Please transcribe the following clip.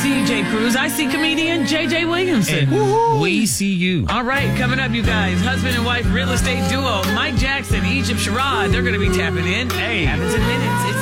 see Jay Cruz. I see comedian J.J. Williamson. And we see you. All right, coming up, you guys. Husband and wife real estate duo Mike Jackson, Egypt Sherrod. They're going to be tapping in. Hey. Happens in minutes. It's